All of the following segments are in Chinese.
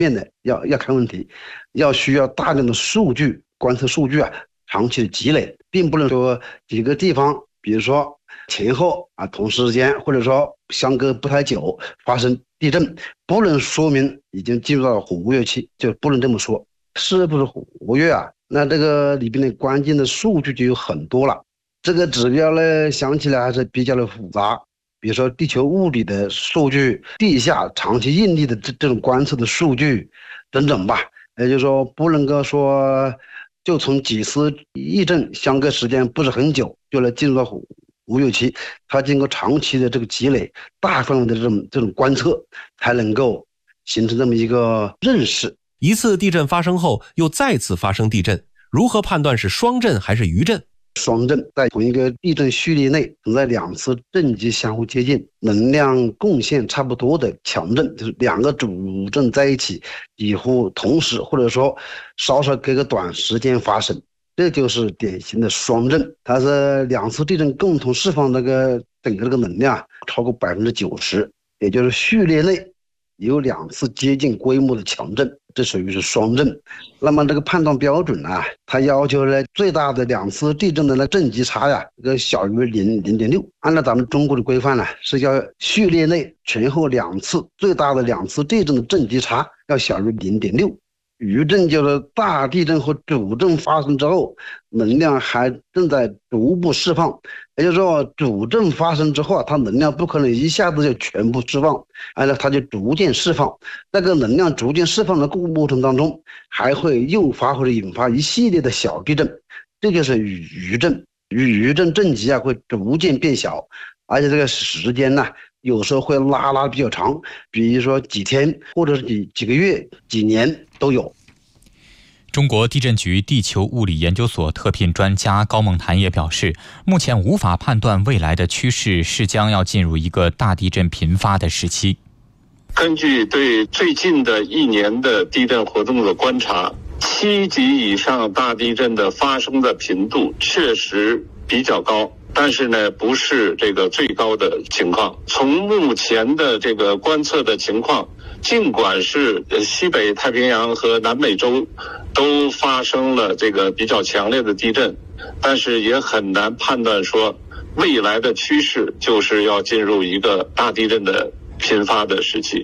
面的要看问题，需要大量的数据观测数据长期的积累，并不能说几个地方，比如说前后同时间或者说相隔不太久发生地震，不能说明已经进入到活跃期，就不能这么说。是不是活跃那这个里边的关键的数据就有很多了。这个指标呢，想起来还是比较的复杂，比如说地球物理的数据、地下长期应力的这种观测的数据等等吧。也就是说，不能够说就从几次地震相隔时间不是很久就能进入到活跃期，它经过长期的这个积累，大范围的这种观测，才能够形成这么一个认识。 一次地震发生后又再次发生地震，如何判断是双震还是余震？ 双震在同一个地震序列内存在2次震级相互接近、能量贡献差不多的强震，就是2个主震在一起几乎同时或者说稍稍隔个短时间发生，这就是典型的双震。它是2次地震共同释放整个这个能量超过90%，也就是序列内有2次接近规模的强震，这属于是双震。那么这个判断标准它要求呢最大的2次地震的震级差小于0.6。按照咱们中国的规范是要序列内前后2次最大的2次地震的震级差要小于0.6。余震就是大地震和主震发生之后，能量还正在逐步释放，也就是说主震发生之后它能量不可能一下子就全部释放，它就逐渐释放。那个能量逐渐释放的过程当中，还会诱发或者引发一系列的小地震，这就是余震。余震震级会逐渐变小，而且这个时间有时候会拉比较长，比如说几天或者是几个月、几年都有。 中国地震局地球物理研究所特聘专家高梦潭也表示，目前无法判断未来的趋势是将要进入一个大地震频发的时期。 根据对最近的1年的地震活动的观察，7级以上大地震的发生的频度确实比较高，但是呢，不是这个最高的情况。从目前的这个观测的情况，尽管是西北太平洋和南美洲都发生了这个比较强烈的地震，但是也很难判断说未来的趋势就是要进入一个大地震的频发的时期。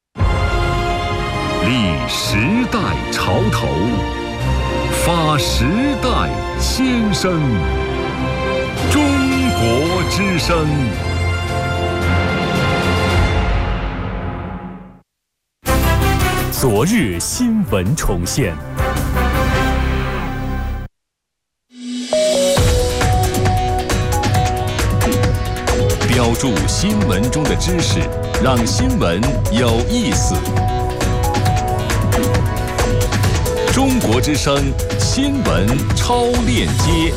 立时代潮头，发时代先声。中国之声。 昨日新闻重现。 标注新闻中的知识，让新闻有意思。中国之声新闻超链接。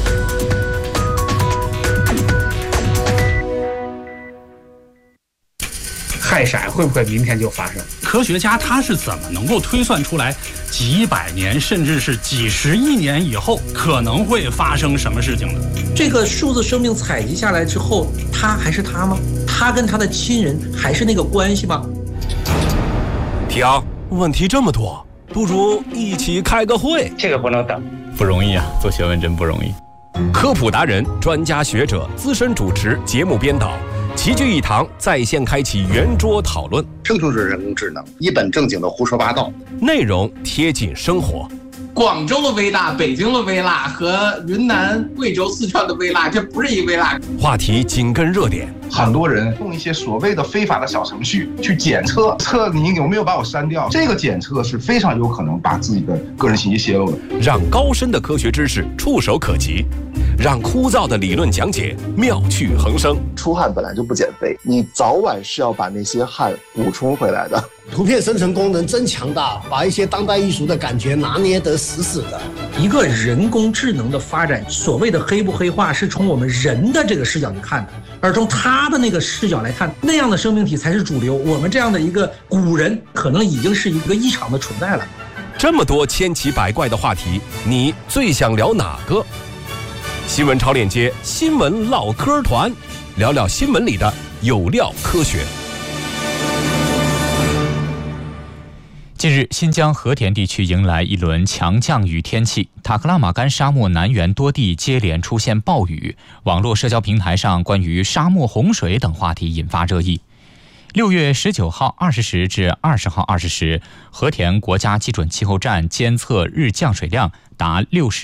氦闪会不会明天就发生？ 科学家他是怎么能够推算出来几百年甚至是几十亿年以后可能会发生什么事情的？ 这个数字生命采集下来之后，他还是他吗？他跟他的亲人还是那个关系吗？ 婷，问题这么多，不如一起开个会。 这个不能等， 不容易啊，做学问真不容易。 科普达人、专家学者、资深主持、节目编导齐聚一堂，在线开启圆桌讨论。 生成式人工智能一本正经的胡说八道， 内容贴近生活。 广州的微辣、北京的微辣和云南、贵州、四川的微辣，这不是一微辣。 话题紧跟热点， 很多人用一些所谓的非法的小程序去检测你有没有把我删掉，这个检测是非常有可能把自己的个人信息泄露的。 让高深的科学知识触手可及，让枯燥的理论讲解妙趣横生。 出汗本来就不减肥，你早晚是要把那些汗补充回来的。 图片生成功能真强大，把一些当代艺术的感觉拿捏得死死的。 一个人工智能的发展，所谓的黑不黑化是从我们人的这个视角去看的，而从他的那个视角来看，那样的生命体才是主流。我们这样的一个古人可能已经是一个异常的存在了。 这么多千奇百怪的话题，你最想聊哪个？新闻超链接新闻唠嗑团，聊聊新闻里的有料科学。 近日，新疆和田地区迎来一轮强降雨天气，塔克拉玛干沙漠南缘多地接连出现暴雨，网络社交平台上关于沙漠洪水等话题引发热议。6月19号20时至20号20时，和田国家基准气候站监测日降水量达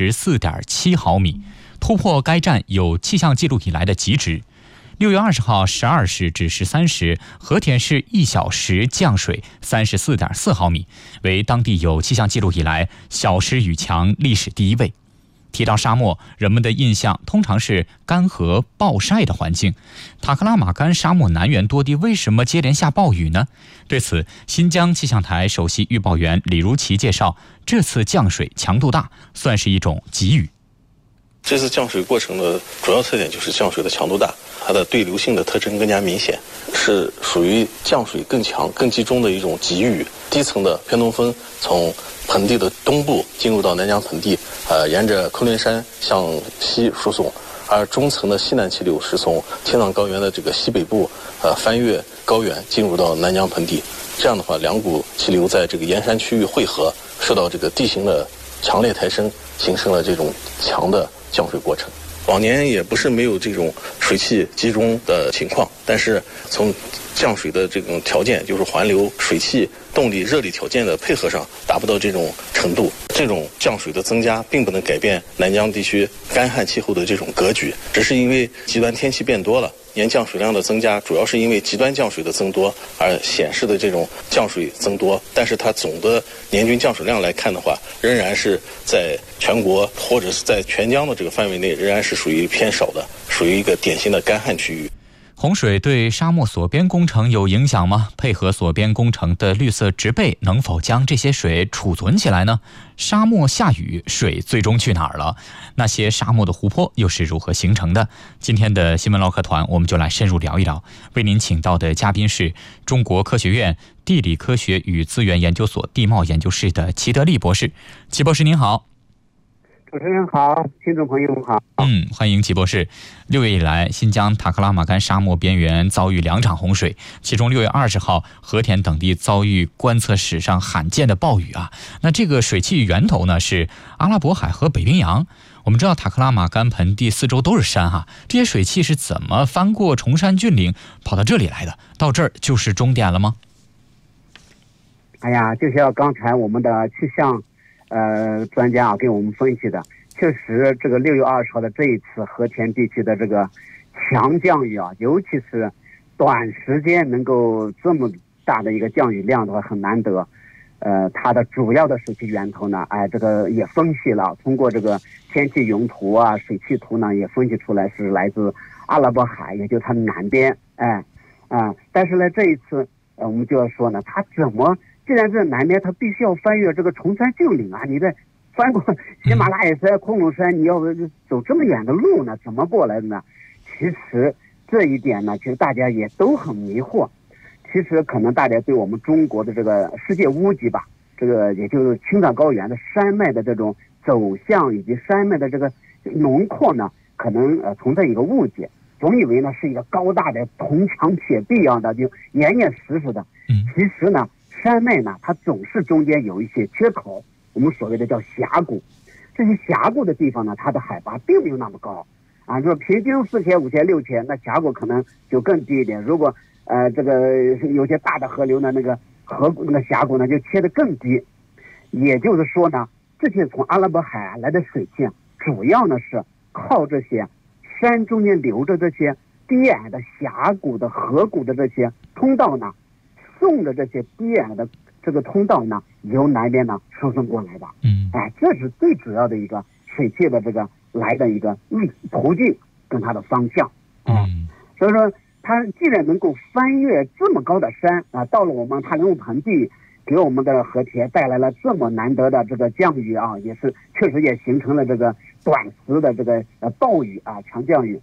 64.7毫米，突破该站有气象记录以来的极值。6月20号12时至13时，和田市1小时降水34.4毫米，为当地有气象记录以来小时雨强历史第一位。提到沙漠，人们的印象通常是干涸暴晒的环境。塔克拉玛干沙漠南缘多地为什么接连下暴雨呢？对此，新疆气象台首席预报员李如奇介绍，这次降水强度大，算是一种急雨。 这次降水过程的主要特点就是降水的强度大，它的对流性的特征更加明显，是属于降水更强、更集中的一种急雨。低层的偏东风从盆地的东部进入到南疆盆地，沿着昆仑山向西输送，而中层的西南气流是从青藏高原的这个西北部，翻越高原进入到南疆盆地。这样的话，两股气流在这个沿山区域汇合，受到这个地形的强烈抬升，形成了这种强的降水过程。往年也不是没有这种水汽集中的情况，但是从降水的这种条件，就是环流、水汽、动力、热力条件的配合上，达不到这种程度。这种降水的增加并不能改变南疆地区干旱气候的这种格局，只是因为极端天气变多了，年降水量的增加主要是因为极端降水的增多而显示的这种降水增多，但是它总的年均降水量来看的话，仍然是在全国或者是在全疆的这个范围内，仍然是属于偏少的，属于一个典型的干旱区域。 洪水对沙漠锁边工程有影响吗？配合锁边工程的绿色植被能否将这些水储存起来呢？沙漠下雨，水最终去哪儿了？那些沙漠的湖泊又是如何形成的？今天的新闻唠嗑团，我们就来深入聊一聊。为您请到的嘉宾是中国科学院地理科学与资源研究所地貌研究室的齐德利博士。齐博士您好。 主持人好，听众朋友们好。 欢迎齐博士。6月以来，新疆塔克拉玛干沙漠边缘遭遇2场洪水，其中6月20号，和田等地遭遇观测史上罕见的暴雨啊。那这个水汽源头呢是阿拉伯海和北冰洋。我们知道塔克拉玛干盆地四周都是山哈，这些水汽是怎么翻过崇山峻岭跑到这里来的？到这儿就是终点了吗？ 哎呀，就像刚才我们的气象专家给我们分析的，确实这个6月20号的这一次和田地区的这个强降雨啊，尤其是短时间能够这么大的一个降雨量的话很难得。它的主要的水汽源头呢，这个也分析了，通过这个天气云图啊、水汽图呢，也分析出来是来自阿拉伯海，也就是它的南边。但是呢，这一次我们就要说呢，它怎么？既然在南边，它必须要翻越这个崇山峻岭啊！你在翻过喜马拉雅山、昆仑山，你要走这么远的路呢，怎么过来的呢？其实这一点呢，其实大家也都很迷惑。其实可能大家对我们中国的这个世界屋脊吧，这个也就是青藏高原的山脉的这种走向以及山脉的这个轮廓呢，可能存在一个误解，总以为呢是一个高大的铜墙铁壁一样的，就严严实实的。其实呢。山脉呢，它总是中间有一些缺口，我们所谓的叫峡谷。这些峡谷的地方呢，它的海拔并没有那么高啊，就是平均4000、5000、6000，那峡谷可能就更低一点。如果这个有些大的河流呢，那个峡谷呢就切得更低。也就是说呢，这些从阿拉伯海来的水汽，主要呢是靠这些山中间流着这些低矮的峡谷的河谷的这些通道呢。送的这些低矮的这个通道呢，由南边呢输送过来的。这是最主要的一个水汽的这个来的一个途径跟它的方向。所以说它既然能够翻越这么高的山啊，到了我们塔里木盆地，给我们的和田带来了这么难得的这个降雨啊，也是确实也形成了这个短时的这个暴雨啊、强降雨。